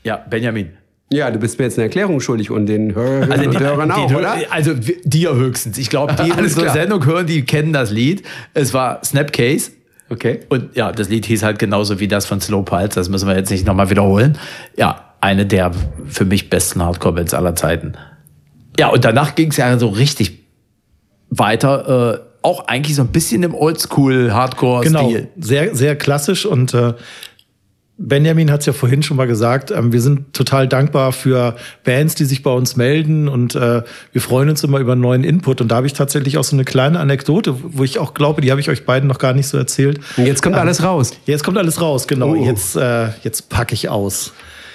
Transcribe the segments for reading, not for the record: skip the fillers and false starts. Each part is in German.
Ja, Benjamin. Ja, du bist mir jetzt eine Erklärung schuldig und den Hörern auch, oder? Also dir höchstens. Ich glaube, die unsere Sendung hören, die kennen das Lied. Es war Snapcase. Okay. Und ja, das Lied hieß halt genauso wie das von Slow Pulse. Das müssen wir jetzt nicht nochmal wiederholen. Ja, eine der für mich besten Hardcore-Bands aller Zeiten. Ja, und danach ging es ja so richtig weiter. Auch eigentlich so ein bisschen im Oldschool-Hardcore-Stil. Genau, sehr, sehr klassisch und Benjamin hat es ja vorhin schon mal gesagt, wir sind total dankbar für Bands, die sich bei uns melden und wir freuen uns immer über neuen Input. Und da habe ich tatsächlich auch so eine kleine Anekdote, wo ich auch glaube, die habe ich euch beiden noch gar nicht so erzählt. Und jetzt kommt alles raus. Jetzt kommt alles raus, genau. Jetzt packe ich aus.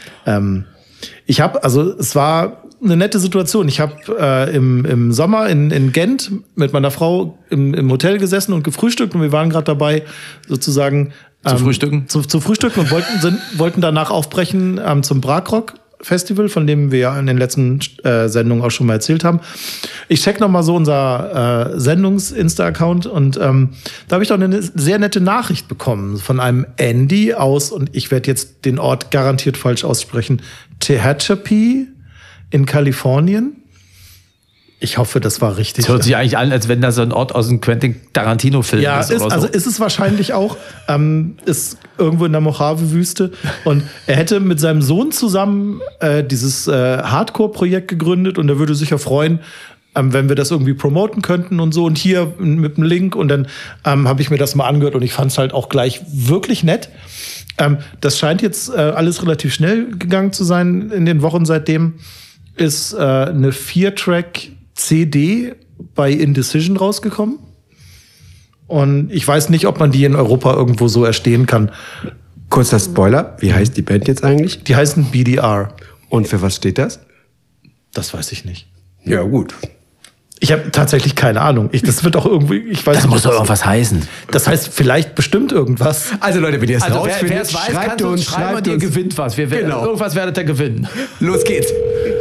Es war eine nette Situation. Ich habe im Sommer in Gent mit meiner Frau im Hotel gesessen und gefrühstückt und wir waren gerade dabei, sozusagen zu frühstücken? Zu frühstücken und wollten danach aufbrechen zum Bragrock Festival, von dem wir ja in den letzten Sendungen auch schon mal erzählt haben. Ich check noch mal so unser Sendungs-Insta-Account und da habe ich doch eine sehr nette Nachricht bekommen von einem Andy aus, und ich werde jetzt den Ort garantiert falsch aussprechen, Tehachapi in Kalifornien. Ich hoffe, das war richtig. Das hört sich eigentlich an, als wenn das so ein Ort aus einem Quentin Tarantino-Film ist. Ja, also ist es wahrscheinlich auch. Ist irgendwo in der Mojave-Wüste. Und er hätte mit seinem Sohn zusammen dieses Hardcore-Projekt gegründet. Und er würde sich ja freuen, wenn wir das irgendwie promoten könnten und so. Und hier mit einem Link. Und dann habe ich mir das mal angehört. Und ich fand es halt auch gleich wirklich nett. Das scheint jetzt alles relativ schnell gegangen zu sein in den Wochen seitdem. Ist eine 4-Track CD bei Indecision rausgekommen. Und ich weiß nicht, ob man die in Europa irgendwo so erstehen kann. Kurzer Spoiler, wie heißt die Band jetzt eigentlich? Die heißen BDR. Und für was steht das? Das weiß ich nicht. Ja, gut. Ich habe tatsächlich keine Ahnung. Das wird auch irgendwie, ich weiß das nicht. Muss doch irgendwas heißen. Das heißt vielleicht bestimmt irgendwas. Also Leute, wenn ihr es rausfindet, wer es weiß, schreibt uns und ihr gewinnt was. Irgendwas werdet ihr gewinnen. Los geht's.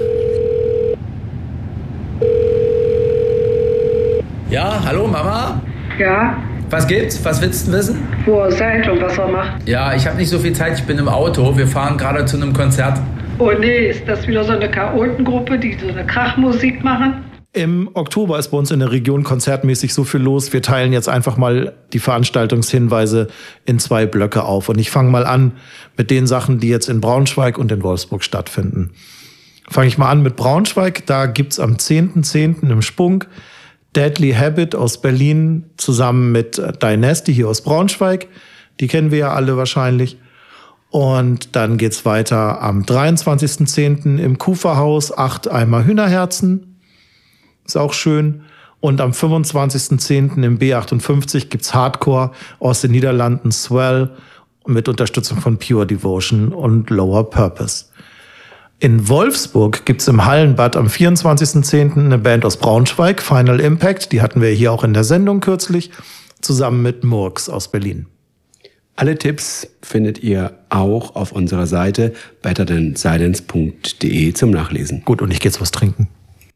Ja, hallo Mama? Ja, Was gibt's? Was willst du wissen? wo ihr seid und was ihr macht. Ja, ich habe nicht so viel Zeit, ich bin im Auto. Wir fahren gerade zu einem Konzert. Oh nee, ist das wieder so eine Chaotengruppe, die so eine Krachmusik machen? Im Oktober ist bei uns in der Region konzertmäßig so viel los. Wir teilen jetzt einfach mal die Veranstaltungshinweise in 2 Blöcke auf. Und ich fange mal an mit den Sachen, die jetzt in Braunschweig und in Wolfsburg stattfinden. Fange ich mal an mit Braunschweig. Da gibt's am 10.10. im Spunk Deadly Habit aus Berlin zusammen mit Dynasty hier aus Braunschweig. Die kennen wir ja alle wahrscheinlich. Und dann geht's weiter am 23.10. im Kuferhaus 8 Eimer Hühnerherzen. Ist auch schön. Und am 25.10. im B58 gibt's Hardcore aus den Niederlanden, Swell, mit Unterstützung von Pure Devotion und Lower Purpose. In Wolfsburg gibt's im Hallenbad am 24.10. eine Band aus Braunschweig, Final Impact. Die hatten wir hier auch in der Sendung kürzlich, zusammen mit Murks aus Berlin. Alle Tipps findet ihr auch auf unserer Seite betterthansilence.de zum Nachlesen. Gut, und ich gehe jetzt was trinken.